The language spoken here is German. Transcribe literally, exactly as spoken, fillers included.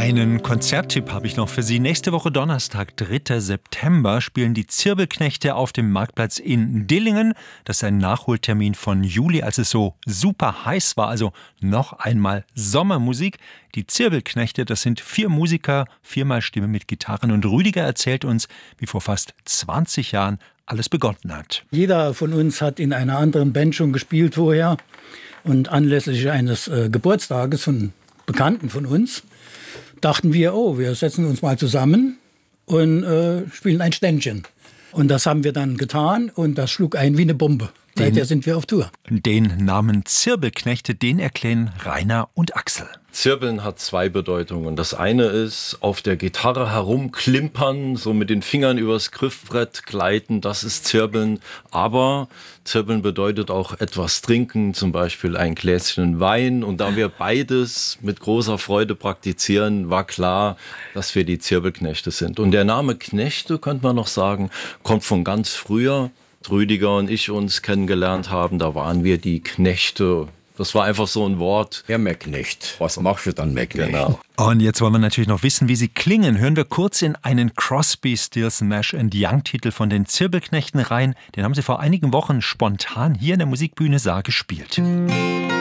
Einen Konzerttipp habe ich noch für Sie. Nächste Woche Donnerstag, dritter September, spielen die Zirbelknechte auf dem Marktplatz in Dillingen. Das ist ein Nachholtermin von Juli, als es so super heiß war. Also noch einmal Sommermusik. Die Zirbelknechte, das sind vier Musiker, viermal Stimme mit Gitarren. Und Rüdiger erzählt uns, wie vor fast zwanzig Jahren alles begonnen hat. Jeder von uns hat in einer anderen Band schon gespielt vorher. Und anlässlich eines äh, Geburtstages von Bekannten von uns dachten wir, oh, wir setzen uns mal zusammen und äh, spielen ein Ständchen. Und das haben wir dann getan und das schlug ein wie eine Bombe. Seither sind wir auf Tour. Den Namen Zirbelknechte, den erklären Rainer und Axel. Zirbeln hat zwei Bedeutungen. Das eine ist, auf der Gitarre herumklimpern, so mit den Fingern übers Griffbrett gleiten, das ist Zirbeln. Aber Zirbeln bedeutet auch etwas trinken, zum Beispiel ein Gläschen Wein. Und da wir beides mit großer Freude praktizieren, war klar, dass wir die Zirbelknechte sind. Und der Name Knechte, könnte man noch sagen, kommt von ganz früher. Rüdiger und ich uns kennengelernt haben, da waren wir die Knechte. Das war einfach so ein Wort. Herr Mäcknecht. Was machst du dann, Mäcknecht? Genau. Und jetzt wollen wir natürlich noch wissen, wie sie klingen. Hören wir kurz in einen Crosby, Stills, Nash and Young-Titel von den Zirbelknechten rein. Den haben sie vor einigen Wochen spontan hier in der Musikbühne Saar gespielt.